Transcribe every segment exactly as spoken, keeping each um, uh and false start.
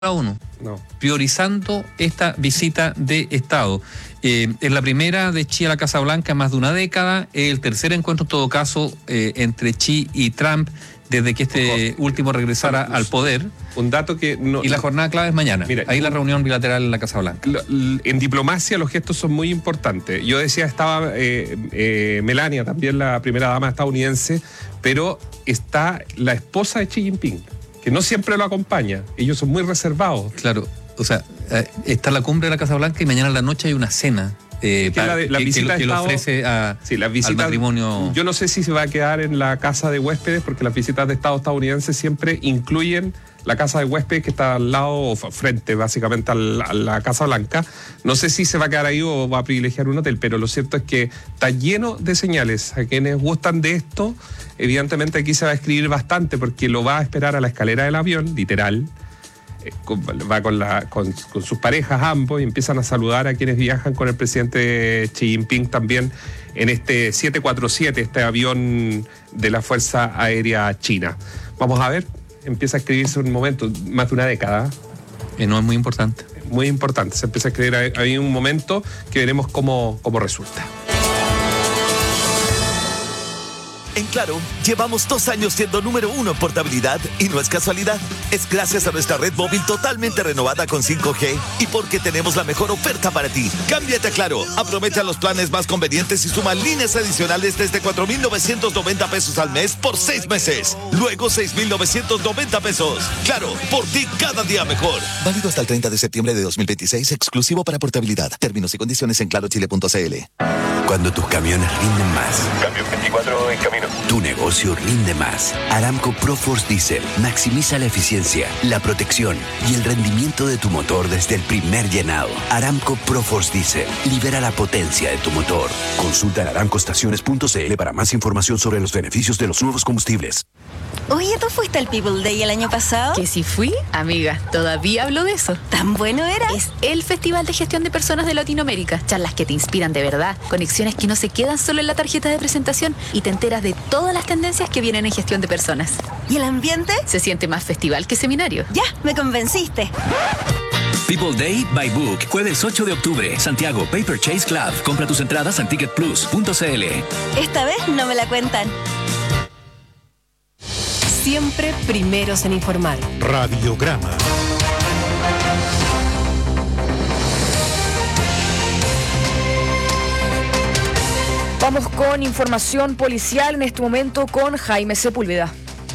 la ONU, no. priorizando esta visita de Estado. Eh, es la primera de Xi a la Casa Blanca en más de una década, el tercer encuentro en todo caso eh, entre Xi y Trump desde que este Ojo. último regresara al poder. Un dato que no... Y la jornada clave es mañana. Mira, ahí la reunión bilateral en la Casa Blanca. Lo, en diplomacia los gestos son muy importantes. Yo decía, estaba eh, eh, Melania, también la primera dama estadounidense, pero está la esposa de Xi Jinping, que no siempre lo acompaña. Ellos son muy reservados. Claro, o sea, está la cumbre de la Casa Blanca y mañana en la noche hay una cena. Eh, para, la, la que, visita que, que Estado, lo ofrece a, sí, las visitas, al matrimonio. Yo no sé si se va a quedar en la casa de huéspedes, porque las visitas de Estado estadounidenses siempre incluyen la casa de huéspedes que está al lado o frente básicamente al, a la Casa Blanca. No sé si se va a quedar ahí o va a privilegiar un hotel, pero lo cierto es que está lleno de señales. A quienes gustan de esto, evidentemente aquí se va a escribir bastante, porque lo va a esperar a la escalera del avión, literal. Va con, la, con, con sus parejas ambos y empiezan a saludar a quienes viajan con el presidente Xi Jinping también en este siete cuatro siete, este avión de la Fuerza Aérea China. Vamos a ver, empieza a escribirse un momento, más de una década. Eh, no es muy importante. Muy importante, se empieza a escribir ahí un momento que veremos cómo, cómo resulta. En Claro, llevamos dos años siendo número uno en portabilidad y no es casualidad. Es gracias a nuestra red móvil totalmente renovada con cinco G y porque tenemos la mejor oferta para ti. Cámbiate a Claro, aprovecha los planes más convenientes y suma líneas adicionales desde cuatro mil novecientos noventa pesos al mes por seis meses. Luego seis mil novecientos noventa pesos. Claro, por ti cada día mejor. Válido hasta el treinta de septiembre de dos mil veintiséis, exclusivo para portabilidad. Términos y condiciones en claro chile punto c l. Cuando tus camiones rinden más. Cambio veinticuatro en camino. Tu negocio rinde más. Aramco ProForce Diesel maximiza la eficiencia, la protección y el rendimiento de tu motor desde el primer llenado. Aramco ProForce Diesel libera la potencia de tu motor. Consulta en aramco estaciones punto c l para más información sobre los beneficios de los nuevos combustibles. Oye, ¿tú fuiste al People Day el año pasado? Que si fui, amiga, todavía hablo de eso. ¿Tan bueno era? Es el Festival de Gestión de Personas de Latinoamérica. Charlas que te inspiran de verdad, conexiones que no se quedan solo en la tarjeta de presentación y te enteras de todas las tendencias que vienen en gestión de personas. ¿Y el ambiente? Se siente más festival que seminario. Ya, me convenciste. People Day by Book, jueves ocho de octubre, Santiago, Paper Chase Club. Compra tus entradas en ticket plus punto c l. Esta vez no me la cuentan. Siempre primeros en informar. Radiograma. Vamos con información policial en este momento con Jaime Sepúlveda.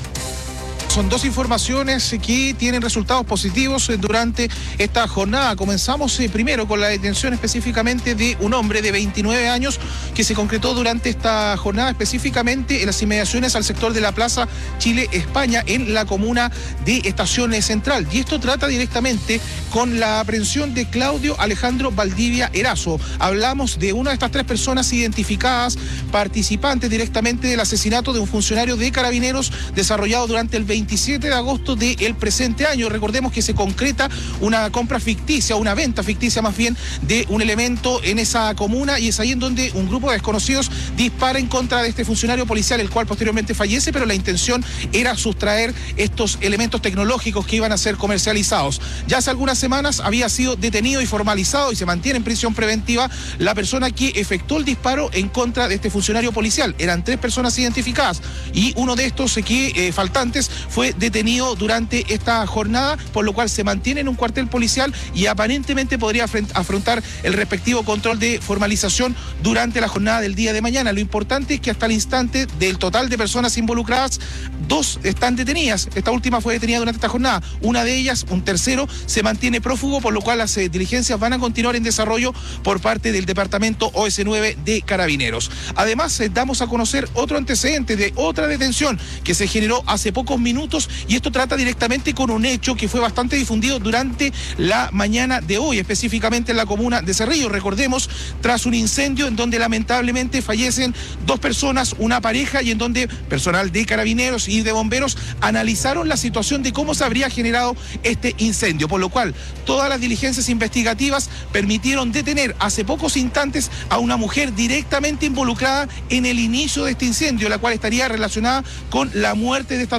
Son dos informaciones que tienen resultados positivos durante esta jornada. Comenzamos eh, primero con la detención específicamente de un hombre de veintinueve años que se concretó durante esta jornada, específicamente en las inmediaciones al sector de la Plaza Chile, España, en la comuna de Estación Central. Y esto trata directamente con la aprehensión de Claudio Alejandro Valdivia Erazo. Hablamos de una de estas tres personas identificadas, participantes directamente del asesinato de un funcionario de Carabineros desarrollado durante el veintisiete de agosto del presente año. Recordemos que se concreta una compra ficticia, una venta ficticia más bien, de un elemento en esa comuna, y es ahí en donde un grupo de desconocidos dispara en contra de este funcionario policial, el cual posteriormente fallece, pero la intención era sustraer estos elementos tecnológicos que iban a ser comercializados. Ya hace algunas semanas había sido detenido y formalizado y se mantiene en prisión preventiva la persona que efectuó el disparo en contra de este funcionario policial. Eran tres personas identificadas y uno de estos que eh, faltantes fue detenido durante esta jornada, por lo cual se mantiene en un cuartel policial y aparentemente podría afrontar el respectivo control de formalización durante la jornada del día de mañana. Lo importante es que hasta el instante, del total de personas involucradas, dos están detenidas. Esta última fue detenida durante esta jornada. Una de ellas, un tercero, se mantiene prófugo, por lo cual las eh, diligencias van a continuar en desarrollo por parte del departamento O S nueve de Carabineros. Además, eh, damos a conocer otro antecedente de otra detención que se generó hace pocos minutos, y esto trata directamente con un hecho que fue bastante difundido durante la mañana de hoy, específicamente en la comuna de Cerrillo. Recordemos, tras un incendio en donde lamentablemente fallecen dos personas, una pareja, y en donde personal de Carabineros y de bomberos analizaron la situación de cómo se habría generado este incendio, por lo cual todas las diligencias investigativas permitieron detener hace pocos instantes a una mujer directamente involucrada en el inicio de este incendio, la cual estaría relacionada con la muerte de estas dos personas.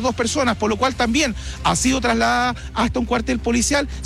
personas, por lo cual también ha sido trasladada hasta un cuartel policial.